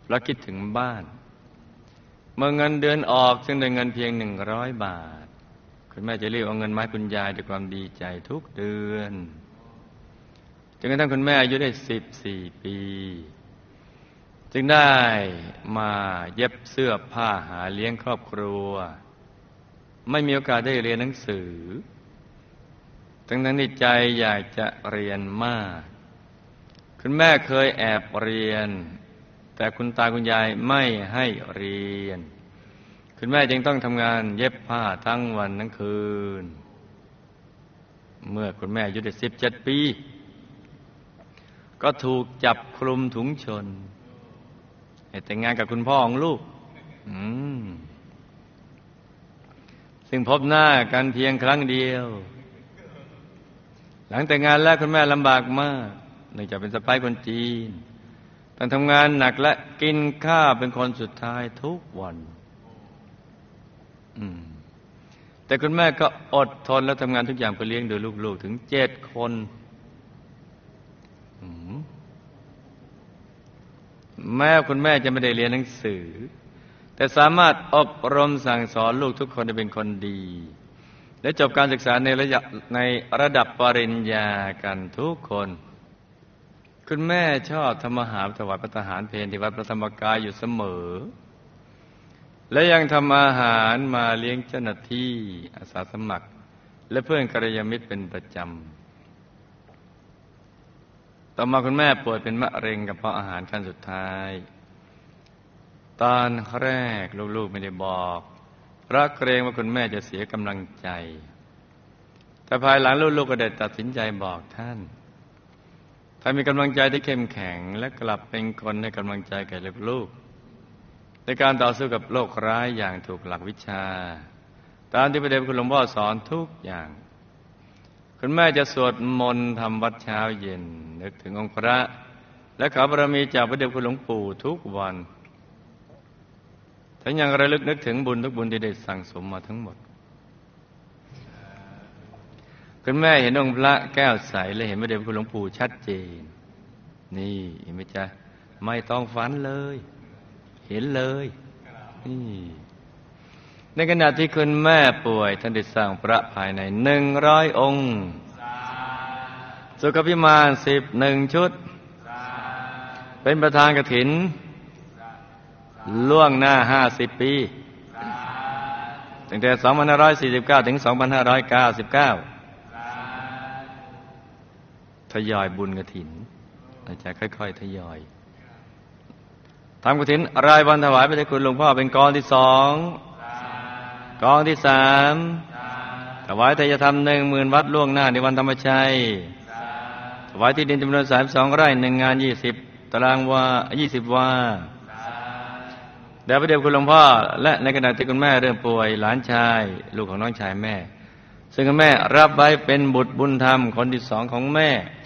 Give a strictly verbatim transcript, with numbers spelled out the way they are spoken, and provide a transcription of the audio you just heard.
ราะคิดถึงบ้านเมื่อเงินเดือนออกซึ่งได้เงินเพียงหนึ่งร้อยบาทคุณแม่จะรีบเอาเงินมาให้คุณยายด้วยความดีใจทุกเดือนจนกระทั่งคุณแม่อายุได้สิบสี่ปีจึงได้มาเย็บเสื้อผ้าหาเลี้ยงครอบครัวไม่มีโอกาสได้เรียนหนังสือทั้งนั้นที่ใจอยากจะเรียนมากคุณแม่เคยแอบเรียนแต่คุณตาคุณยายไม่ให้เรียนคุณแม่จึงต้องทำงานเย็บผ้าทั้งวันทั้งคืนเมื่อคุณแม่อายุได้สิบเจ็ดปีก็ถูกจับคลุมถุงชนให้แต่งงานกับคุณพ่อของลูกอืมซึ่งพบหน้ากันเพียงครั้งเดียวหลังแต่งงานแล้วคุณแม่ลำบากมากเนื่องจากเป็นสะใภ้คนจีนต้องทำงานหนักและกินข้าวเป็นคนสุดท้ายทุกวันอืมแต่คุณแม่ก็อดทนและทำงานทุกอย่างเพื่อเลี้ยงดูลูกๆถึงเจ็ดคนแม้คุณแม่จะไม่ได้เรียนหนังสือแต่สามารถอบรมสั่งสอนลูกทุกคนให้เป็นคนดีและจบการศึกษาในระดับในระดับปริญญากันทุกคนคุณแม่ชอบทำอาหารถวายพระทหารเพลที่วัดพระธรรมกายอยู่เสมอและยังทำอาหารมาเลี้ยงเจ้าหน้าที่อาสาสมัครและเพื่อนกัลยาณมิตรเป็นประจำต่อมาคุณแม่ป่วยเป็นมะเร็งกระเพาะอาหารขั้นสุดท้ายตอนแรกลูกๆไม่ได้บอกเพราะเกรงว่าคุณแม่จะเสียกำลังใจแต่ภายหลังลูกๆก็ได้ตัดสินใจบอกท่านถ้ามีกำลังใจที่เข้มแข็งและกลับเป็นคนให้กำลังใจแก่ลูกๆในการต่อสู้กับโรคร้ายอย่างถูกหลักวิชาตามที่พระเดชคุณหลวงพ่อสอนทุกอย่างคุณแม่จะสวดมนต์ทำวัดเช้าเย็นนึกถึงองค์พระและขอบารมีจากพระเดชคุณหลวงปู่ทุกวันทั้งยังระลึกนึกถึงบุญทุกบุญที่ได้สั่งสมมาทั้งหมดคุณแม่เห็นองค์พระแก้วใสและเห็นพระเดชคุณหลวงปู่ชัดเจนนี่เห็นไหมจ๊ะไม่ต้องฝันเลยเห็นเลยนี่ในขณะที่คุณแม่ป่วยท่านได้สร้างพระภายในหนึ่งร้อยองค์สุขภิมานสิบหนึ่งชุดเป็นประธานกฐินล่วงหน้าห้าสิบปีตั้งแต่สองพันห้าร้อยสี่สิบเก้าถึงสองพันห้าร้อยเก้าสิบเก้าทยอยบุญกฐินอาจารย์ค่อยๆทยอยทำกฐินรายวันถวายพระเดชคุณหลวงพ่อเป็นกองที่สองกองที่สามถวายทายธรรมหนึ่งหมื่นวัดล่วงหน้าในวันธรรมชัยถวายที่ดินจำนวนสามสิบสองไร่หนึ่งงานยี่สิบตารางวายี่สิบวาแด่พระเดชคุณหลวงพ่อและในขณะที่คุณแม่เริ่มป่วยหลานชายลูกของน้องชายแม่ซึ่งคุณแม่รับไว้เป็นบุตรบุญธรรมคนที่สองของแม่